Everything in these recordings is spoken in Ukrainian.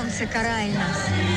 Сонце карає нас.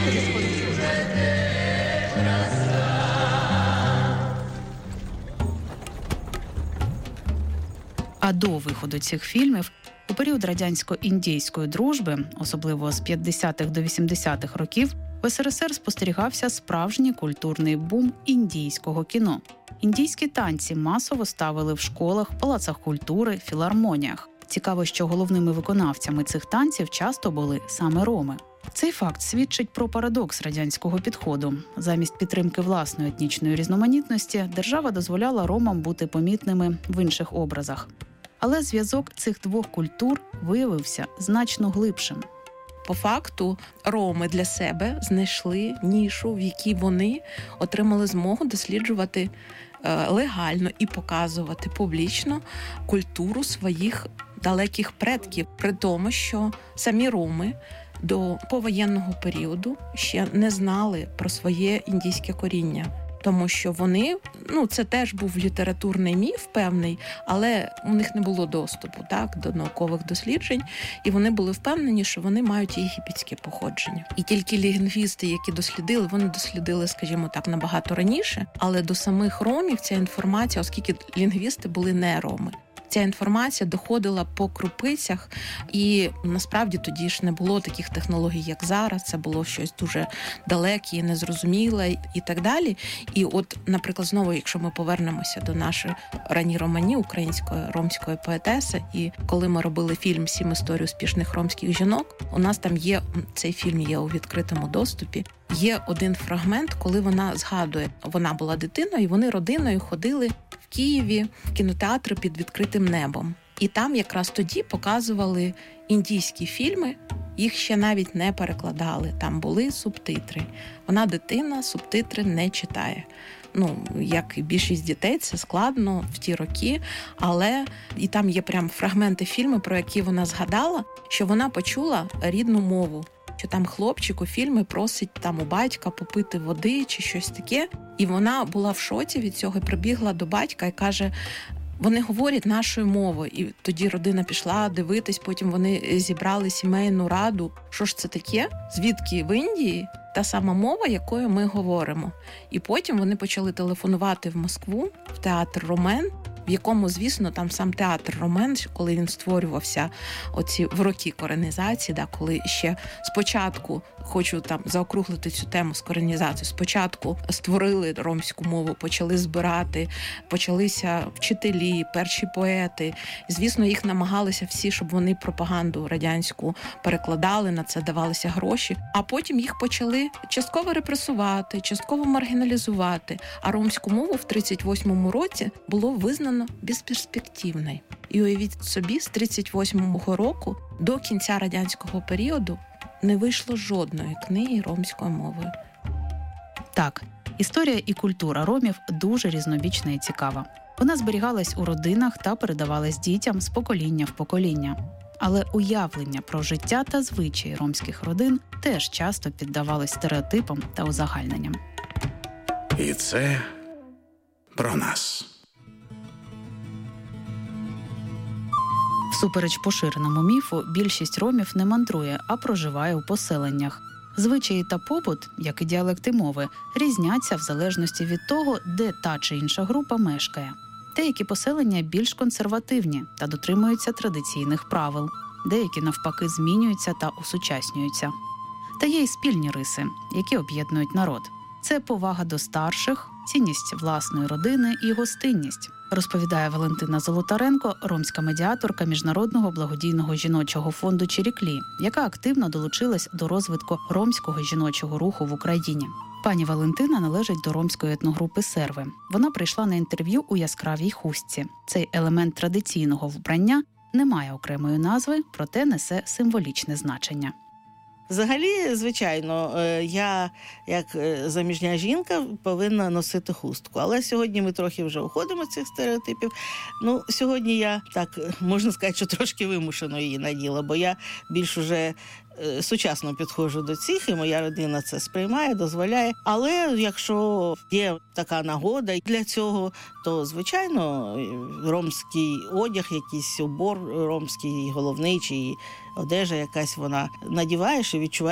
А до виходу цих фільмів, у період радянсько-індійської дружби, особливо з 50-х до 80-х років, в СРСР спостерігався справжній культурний бум індійського кіно. Індійські танці масово ставили в школах, палацах культури, філармоніях. Цікаво, що головними виконавцями цих танців часто були саме роми. Цей факт свідчить про парадокс радянського підходу. Замість підтримки власної етнічної різноманітності держава дозволяла ромам бути помітними в інших образах. Але зв'язок цих двох культур виявився значно глибшим. По факту, роми для себе знайшли нішу, в якій вони отримали змогу досліджувати легально і показувати публічно культуру своїх далеких предків. При тому, що самі роми до повоєнного періоду ще не знали про своє індійське коріння. Тому що вони, це теж був літературний міф певний, але у них не було доступу до наукових досліджень, і вони були впевнені, що вони мають єгипетське походження. І тільки лінгвісти, які дослідили, вони дослідили, скажімо так, набагато раніше, але до самих ромів ця інформація, оскільки лінгвісти були не роми, ця інформація доходила по крупицях, і насправді тоді ж не було таких технологій, як зараз. Це було щось дуже далеке і незрозуміле і так далі. І от, наприклад, знову, якщо ми повернемося до нашої Рані Романі, української ромської поетеси, і коли ми робили фільм «7 історій успішних ромських жінок», у нас там є, цей фільм є у відкритому доступі, є один фрагмент, коли вона згадує, вона була дитиною, і вони родиною ходили в Києві в кінотеатри під відкритим небом. І там якраз тоді показували індійські фільми, їх ще навіть не перекладали, там були субтитри. Вона дитина, субтитри не читає. Як і більшість дітей, це складно в ті роки, але і там є прям фрагменти фільму, про які вона згадала, що вона почула рідну мову. Що там хлопчик у фільмі просить там у батька попити води чи щось таке. І вона була в шоці від цього, прибігла до батька і каже, вони говорять нашою мовою. І тоді родина пішла дивитись, потім вони зібрали сімейну раду. Що ж це таке? Звідки в Індії та сама мова, якою ми говоримо? І потім вони почали телефонувати в Москву, в театр «Ромен», в якому, звісно, там сам театр «Ромен», коли він створювався в роки коренізації, коли ще спочатку, хочу там заокруглити цю тему з коренізацією, спочатку створили ромську мову, почали збирати, почалися вчителі, перші поети. Звісно, їх намагалися всі, щоб вони пропаганду радянську перекладали, на це давалися гроші, а потім їх почали частково репресувати, частково маргіналізувати, а ромську мову в 38-му році було визнано безперспективною. І уявіть собі, з 38-го року до кінця радянського періоду не вийшло жодної книги ромською мовою. Так, історія і культура ромів дуже різнобічна і цікава. Вона зберігалась у родинах та передавалась дітям з покоління в покоління. Але уявлення про життя та звичаї ромських родин теж часто піддавалось стереотипам та узагальненням. І це про нас. Всупереч поширеному міфу, більшість ромів не мандрує, а проживає у поселеннях. Звичаї та побут, як і діалекти мови, різняться в залежності від того, де та чи інша група мешкає. Деякі поселення більш консервативні та дотримуються традиційних правил. Деякі, навпаки, змінюються та осучаснюються. Та є й спільні риси, які об'єднують народ. Це повага до старших, цінність власної родини і гостинність, розповідає Валентина Золотаренко, ромська медіаторка Міжнародного благодійного жіночого фонду «Чиріклі», яка активно долучилась до розвитку ромського жіночого руху в Україні. Пані Валентина належить до ромської етногрупи «Серви». Вона прийшла на інтерв'ю у яскравій хустці. Цей елемент традиційного вбрання не має окремої назви, проте несе символічне значення. Взагалі, звичайно, я, як заміжня жінка, повинна носити хустку. Але сьогодні ми трохи вже уходимо з цих стереотипів. Сьогодні я, так, можна сказати, що трошки вимушено її наділа, бо я більш уже сучасно підходжу до цих, і моя родина це сприймає, дозволяє. Але якщо є така нагода для цього, то, звичайно, ромський одяг, якийсь убор ромський, головний, чи одежа якась, вона надіваєш і відчуваєш